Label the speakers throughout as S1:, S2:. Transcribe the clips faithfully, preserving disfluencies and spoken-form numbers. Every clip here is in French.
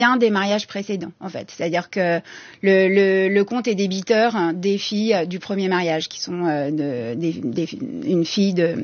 S1: un des mariages précédents, en fait. C'est-à-dire que le, le, le comte est débiteur hein, des filles du premier mariage, qui sont euh, de, des, des, une fille de...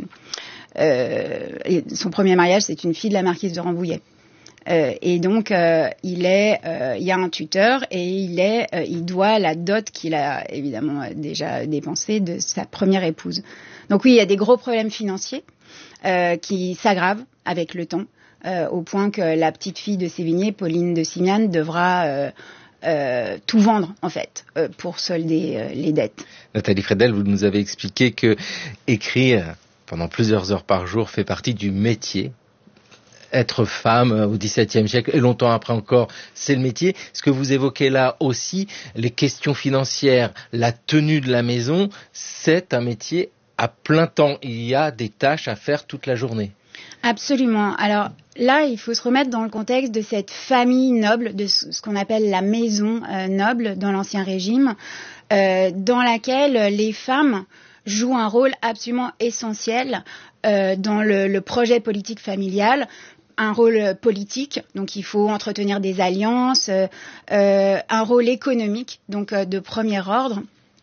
S1: Euh, son premier mariage, c'est une fille de la marquise de Rambouillet. Euh, et donc, euh, il est, euh, il y a un tuteur et il est, euh, il doit la dot qu'il a évidemment déjà dépensée de sa première épouse. Donc oui, il y a des gros problèmes financiers euh, qui s'aggravent avec le temps, euh, au point que la petite fille de Sévigné, Pauline de Simiane, devra euh, euh, tout vendre en fait euh, pour solder euh, les dettes.
S2: Nathalie Fredel, vous nous avez expliqué que écrire pendant plusieurs heures par jour fait partie du métier. Être femme au dix-septième siècle et longtemps après encore, c'est le métier. Ce que vous évoquez là aussi, les questions financières, la tenue de la maison, c'est un métier à plein temps. Il y a des tâches à faire toute la journée.
S1: Absolument. Alors là, il faut se remettre dans le contexte de cette famille noble, de ce qu'on appelle la maison euh, noble dans l'Ancien Régime, euh, dans laquelle les femmes jouent un rôle absolument essentiel euh, dans le, le projet politique familial. Un rôle politique, donc il faut entretenir des alliances, euh, euh, un rôle économique, donc euh, de premier ordre.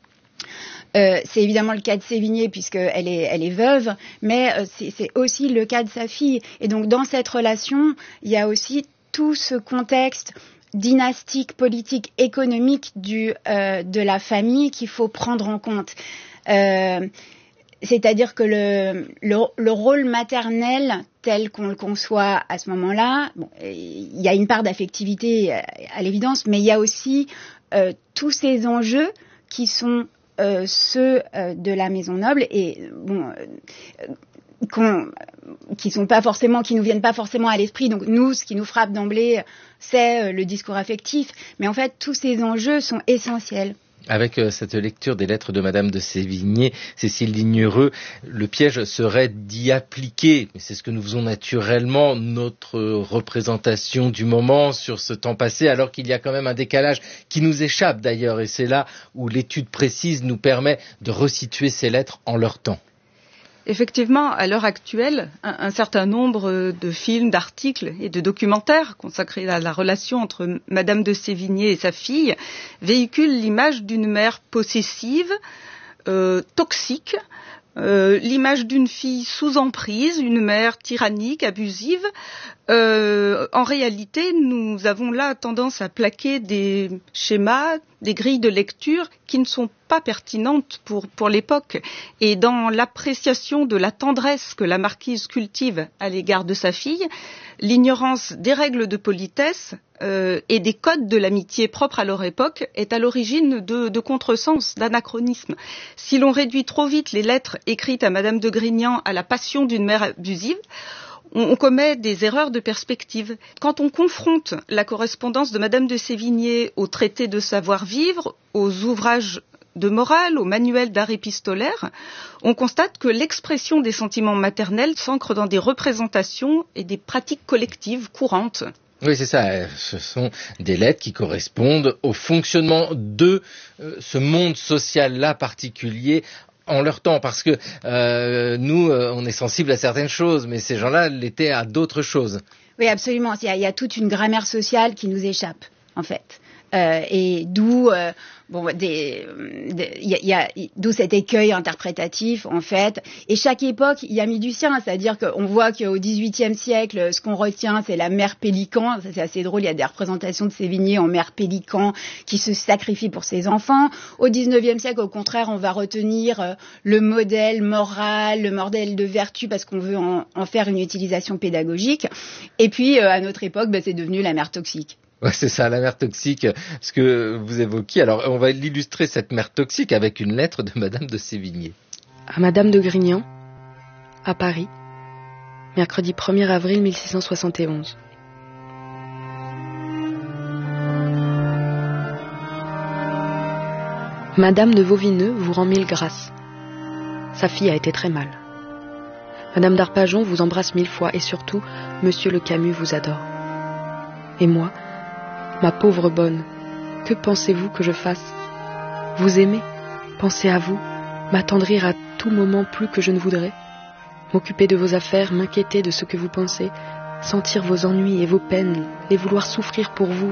S1: Euh, c'est évidemment le cas de Sévigné puisqu'elle est, elle est veuve, mais euh, c'est, c'est aussi le cas de sa fille. Et donc dans cette relation, il y a aussi tout ce contexte dynastique, politique, économique du, euh, de la famille qu'il faut prendre en compte. Euh, C'est-à-dire que le, le, le rôle maternel tel qu'on le conçoit à ce moment-là, bon, il y a une part d'affectivité à, à l'évidence, mais il y a aussi euh, tous ces enjeux qui sont euh, ceux euh, de la maison noble et bon, euh, qu'on, qui sont pas forcément, qui nous viennent pas forcément à l'esprit. Donc nous, ce qui nous frappe d'emblée, c'est euh, le discours affectif, mais en fait tous ces enjeux sont essentiels.
S2: Avec euh, cette lecture des lettres de Madame de Sévigné, Cécile Lignereux, le piège serait d'y appliquer, mais c'est ce que nous faisons naturellement, notre représentation du moment sur ce temps passé, alors qu'il y a quand même un décalage qui nous échappe d'ailleurs, et c'est là où l'étude précise nous permet de resituer ces lettres en leur temps.
S3: Effectivement, à l'heure actuelle, un, un certain nombre de films, d'articles et de documentaires consacrés à la relation entre Madame de Sévigné et sa fille véhiculent l'image d'une mère possessive, euh, toxique, euh, l'image d'une fille sous emprise, une mère tyrannique, abusive. Euh, en réalité, nous avons là tendance à plaquer des schémas, des grilles de lecture qui ne sont pas pertinentes pour, pour l'époque. Et dans l'appréciation de la tendresse que la marquise cultive à l'égard de sa fille, l'ignorance des règles de politesse euh, et des codes de l'amitié propres à leur époque est à l'origine de, de contresens, d'anachronisme. Si l'on réduit trop vite les lettres écrites à Madame de Grignan à la passion d'une mère abusive, on commet des erreurs de perspective. Quand on confronte la correspondance de Madame de Sévigné aux traités de savoir-vivre, aux ouvrages de morale, aux manuels d'art épistolaire, on constate que l'expression des sentiments maternels s'ancre dans des représentations et des pratiques collectives courantes.
S2: Oui, c'est ça. Ce sont des lettres qui correspondent au fonctionnement de euh, ce monde social-là particulier en leur temps, parce que euh, nous, euh, on est sensible à certaines choses, mais ces gens-là l'étaient à d'autres choses.
S1: Oui, absolument. Il y a, il y a toute une grammaire sociale qui nous échappe, en fait. Euh, et d'où euh, bon des, des y a, y a, d'où cet écueil interprétatif en fait. Et chaque époque y a mis du sien, c'est-à-dire qu'on voit qu'au dix-huitième siècle, ce qu'on retient, c'est la mère pélican. Ça, c'est assez drôle. Il y a des représentations de Sévigné en mère pélican qui se sacrifie pour ses enfants. Au dix-neuvième siècle, au contraire, on va retenir euh, le modèle moral, le modèle de vertu parce qu'on veut en, en faire une utilisation pédagogique. Et puis euh, à notre époque, bah, c'est devenu la mère toxique.
S2: Ouais, c'est ça, la mère toxique, ce que vous évoquiez. Alors, on va illustrer cette mère toxique avec une lettre de Madame de Sévigné.
S4: À Madame de Grignan, à Paris, mercredi premier avril mille six cent soixante et onze. Madame de Vauvineux vous rend mille grâces. Sa fille a été très mal. Madame d'Arpajon vous embrasse mille fois et surtout, Monsieur le Camus vous adore. Et moi, ma pauvre bonne, que pensez-vous que je fasse? Vous aimer, penser à vous, m'attendrir à tout moment plus que je ne voudrais, m'occuper de vos affaires, m'inquiéter de ce que vous pensez, sentir vos ennuis et vos peines, les vouloir souffrir pour vous